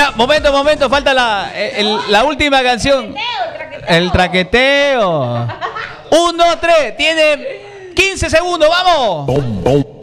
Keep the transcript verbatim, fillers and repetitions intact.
Ya, momento, momento, falta la, el- la última canción. El traqueteo. Un, dos, tres. Tiene quince segundos, vamos.